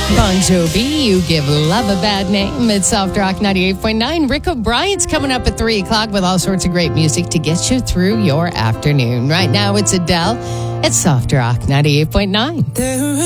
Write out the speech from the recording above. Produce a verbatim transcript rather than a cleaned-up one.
Bon Jovi, You Give Love a Bad Name. It's Soft Rock ninety-eight point nine. Rick O'Brien's coming up at three o'clock with all sorts of great music to get you through your afternoon. Right now, it's Adele. It's Soft Rock ninety-eight point nine.